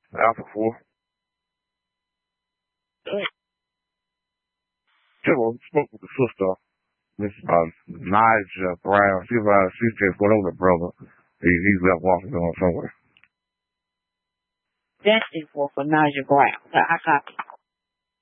Alpha 4. Hello, spoke with the sister, Miss Nigel Brown. She just went over the brother. He's left walking on somewhere. That's it for Nigel Brown. I copy.